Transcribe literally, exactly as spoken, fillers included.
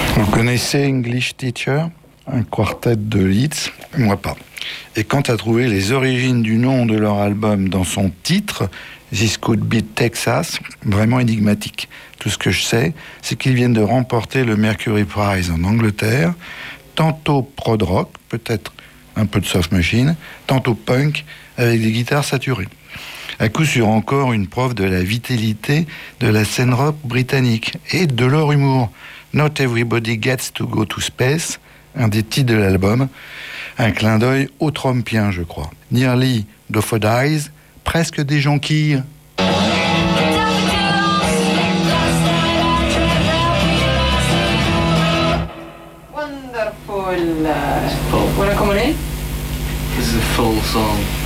Vous connaissez English Teacher, un quartet de Leeds? Moi pas. Et quant à trouver les origines du nom de leur album dans son titre, This Could Be Texas, vraiment énigmatique. Tout ce que je sais, c'est qu'ils viennent de remporter le Mercury Prize en Angleterre, tantôt prog rock, peut-être un peu de soft machine, tantôt punk, avec des guitares saturées. À coup sûr encore une preuve de la vitalité de la scène rock britannique et de leur humour. Not Everybody Gets to Go to Space, un des titres de l'album, un clin d'œil au Trumpien, je crois. Nearly Daffodils, presque des jonquilles. Wonderful. Uh, Voilà comment on est? This is a full song.